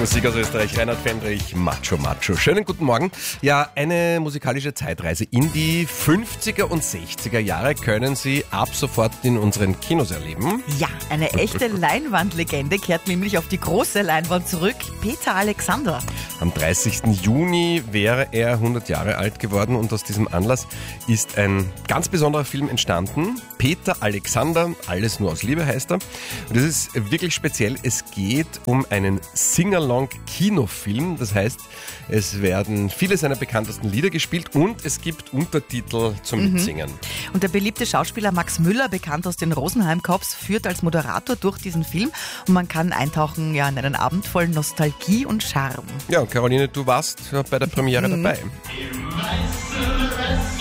Musik aus Österreich, Reinhard Fendrich, Macho Macho. Schönen guten Morgen. Ja, eine musikalische Zeitreise in die 50er und 60er Jahre können Sie ab sofort in unseren Kinos erleben. Ja, eine echte Leinwandlegende kehrt nämlich auf die große Leinwand zurück. Peter Alexander. Am 30. Juni wäre er 100 Jahre alt geworden und aus diesem Anlass ist ein ganz besonderer Film entstanden. Peter Alexander, alles nur aus Liebe heißt er. Und das ist wirklich speziell. Es geht um einen Sing-Along-Kinofilm. Das heißt, es werden viele seiner bekanntesten Lieder gespielt und es gibt Untertitel zum Mitsingen. Und der beliebte Schauspieler Max Müller, bekannt aus den Rosenheim Cops, führt als Moderator durch diesen Film und man kann eintauchen in einen Abend voll Nostalgie und Charme. Ja, Caroline, du warst bei der Premiere dabei. Im weißen Rest